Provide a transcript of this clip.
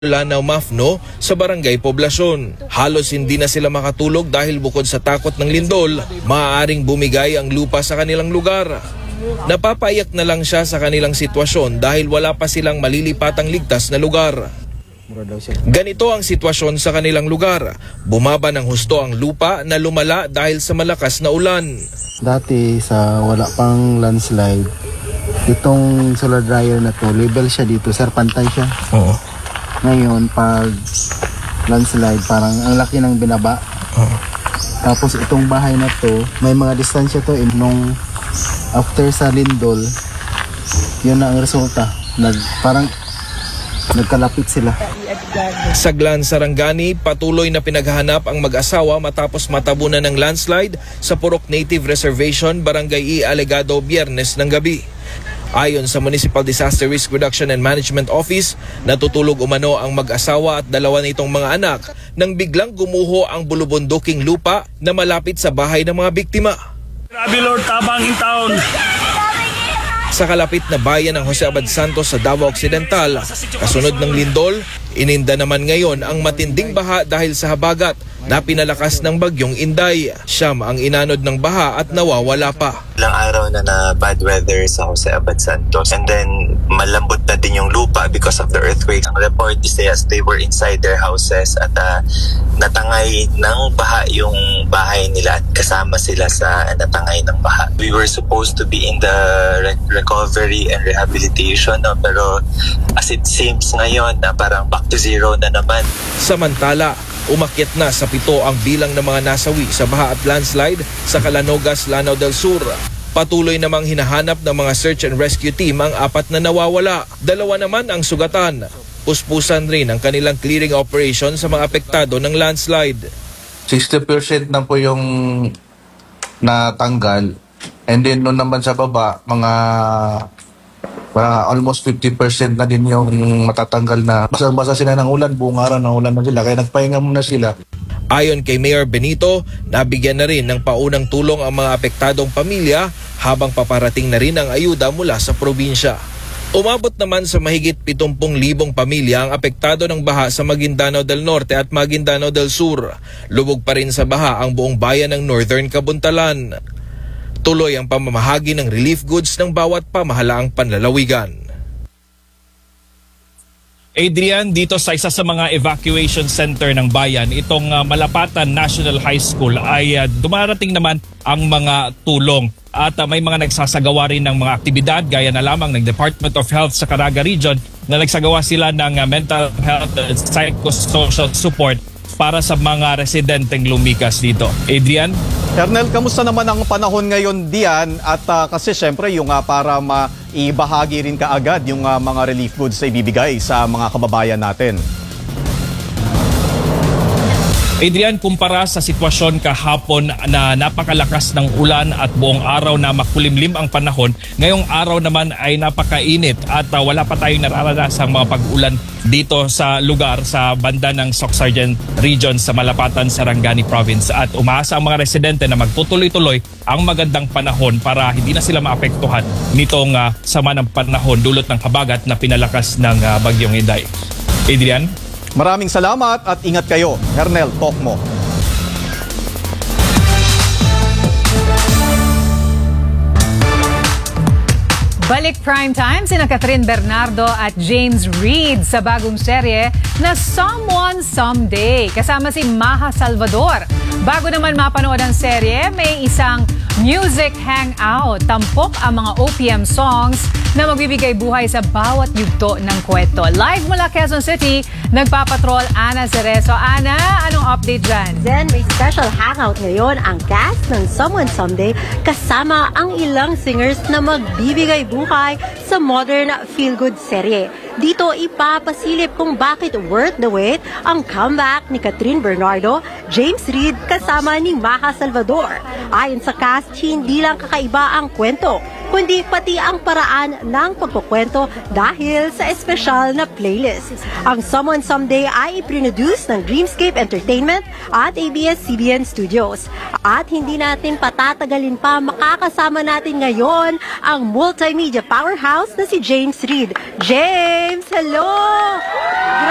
Lanao Mafno sa Barangay Poblasyon. Halos hindi na sila makatulog dahil bukod sa takot ng lindol, maaaring bumigay ang lupa sa kanilang lugar. Napapaiyak na lang siya sa kanilang sitwasyon dahil wala pa silang malilipatang ligtas na lugar. Ganito ang sitwasyon sa kanilang lugar. Bumaba ng husto ang lupa na lumala dahil sa malakas na ulan. Dati sa wala pang landslide, itong solar dryer na to, label siya dito, sir, pantay siya. Oo. Ngayon, pag landslide, parang ang laki ng binaba. Tapos itong bahay na to, may mga distansya to. Nung after sa lindol, yun na ang resulta. Parang nagkalapit sila. Sa Glan, Sarangani, patuloy na pinaghahanap ang mag-asawa matapos matabunan ng landslide sa Purok Native Reservation, Barangay Alegado, Biyernes ng gabi. Ayon sa Municipal Disaster Risk Reduction and Management Office, natutulog umano ang mag-asawa at dalawa nitong mga anak nang biglang gumuho ang bulubunduking lupa na malapit sa bahay ng mga biktima. Grabe Lord, tabang in town. Sa kalapit na bayan ng Jose Abad Santos sa Davao Occidental, kasunod ng lindol, ininda naman ngayon ang matinding baha dahil sa habagat na pinalakas ng bagyong Inday. Siyam ang inanod ng baha at nawawala pa. Ilang araw na bad weather sa Jose Abad Santos, and then malambot na din yung lupa because of the earthquake. Ang report is they were inside their houses at natangay ng baha yung bahay nila at kasama sila sa natangay ng baha. We were supposed to be in the recovery and rehabilitation, pero as it seems ngayon na parang back to zero na naman. Samantala, umakyat na sa 7 ang bilang ng mga nasawi sa baha at landslide sa Calanogas, Lanao del Sur. Patuloy namang hinahanap ng mga search and rescue team ang 4 na nawawala. 2 naman ang sugatan. Puspusan rin ang kanilang clearing operation sa mga apektado ng landslide. 60% na po yung natanggal. And then noon naman sa baba, mga almost 50% na din yung matatanggal na. Basa sila ng ulan, buong araw ng ulan na sila. Kaya nagpahinga muna sila. Ayon kay Mayor Benito, nabigyan na rin ng paunang tulong ang mga apektadong pamilya habang paparating na rin ang ayuda mula sa probinsya. Umabot naman sa mahigit 70,000 pamilya ang apektado ng baha sa Maguindanao del Norte at Maguindanao del Sur. Lubog pa rin sa baha ang buong bayan ng Northern Kabuntalan. Tuloy ang pamamahagi ng relief goods ng bawat pamahalaang panlalawigan. Adrian, dito sa isa sa mga evacuation center ng bayan, itong Malapatan National High School ay dumarating naman ang mga tulong. At may mga nagsasagawa rin ng mga aktibidad gaya na lamang ng Department of Health sa Caraga Region na nagsagawa sila ng mental health and psychosocial support para sa mga residenteng lumikas dito. Adrian? Colonel, kamusta naman ang panahon ngayon diyan? At kasi syempre yung para maibahagi rin kaagad yung mga relief goods na ibibigay sa mga kababayan natin. Adrian, kumpara sa sitwasyon kahapon na napakalakas ng ulan at buong araw na makulimlim ang panahon, ngayong araw naman ay napakainit at wala pa tayong nararanasang mga pag-ulan dito sa lugar sa banda ng Soc-Sargent Region sa Malapatan, Sarangani Province. At umaasa ang mga residente na magtutuloy-tuloy ang magandang panahon para hindi na sila maapektuhan nitong sama ng panahon dulot ng habagat na pinalakas ng bagyong Inday. Adrian? Maraming salamat at ingat kayo, Colonel Tokmo. Balik prime time sina Catherine Bernardo at James Reid sa bagong serye na Someone Someday kasama si Maha Salvador. Bago naman mapanood ang serye, may isang music hangout. Tampok ang mga OPM songs na magbibigay buhay sa bawat yugto ng kwento. Live mula Quezon City, nagpapatrol Ana Cerezo. Ana, anong update dyan? Then may special hangout ngayon ang cast ng Someone Someday kasama ang ilang singers na magbibigay buhay sa modern feel-good serye. Dito ipapasilip kung bakit worth the wait ang comeback ni Catherine Bernardo, James Reid kasama ni Maha Salvador. Ayon sa cast, hindi lang kakaiba ang kwento, kundi pati ang paraan ng pagkukwento dahil sa espesyal na playlist. Ang Someone Someday ay iproduce ng Dreamscape Entertainment at ABS-CBN Studios. At hindi natin patatagalin pa, makakasama natin ngayon ang multimedia powerhouse na si James Reid. James, hello!